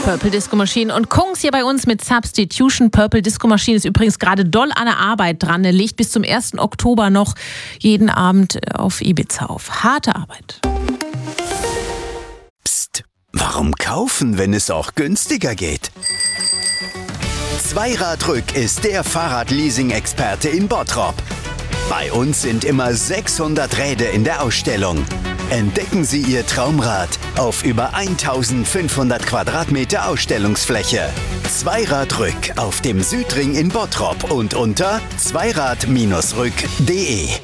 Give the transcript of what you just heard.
Purple Disco Machine und Kungs hier bei uns mit Substitution. Purple Disco Machine ist übrigens gerade doll an der Arbeit dran. Er legt bis zum 1. Oktober noch jeden Abend auf Ibiza auf. Harte Arbeit. Psst, warum kaufen, wenn es auch günstiger geht? Zweiradrück ist der Fahrradleasing-Experte in Bottrop. Bei uns sind immer 600 Räder in der Ausstellung. Entdecken Sie Ihr Traumrad auf über 1500 Quadratmeter Ausstellungsfläche. Zweiradrück auf dem Südring in Bottrop und unter zweirad-rück.de.